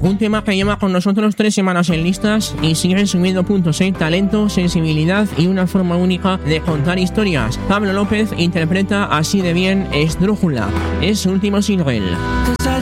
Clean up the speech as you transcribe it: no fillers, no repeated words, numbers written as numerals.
un tema que lleva con nosotros 3 semanas en listas y sigue subiendo puntos en talento, sensibilidad y una forma única de contar historias. Pablo López interpreta así de bien Esdrújula, es su último single.